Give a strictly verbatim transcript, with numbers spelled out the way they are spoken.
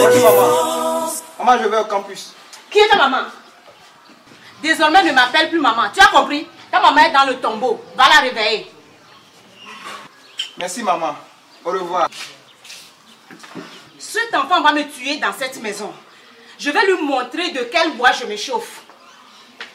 Maman. Maman, je vais au campus. Qui est ta maman? Désormais, ne m'appelle plus maman. Tu as compris? Ta maman est dans le tombeau. Va la réveiller. Merci, maman. Au revoir. Cet enfant va me tuer dans cette maison. Je vais lui montrer de quel bois je me chauffe.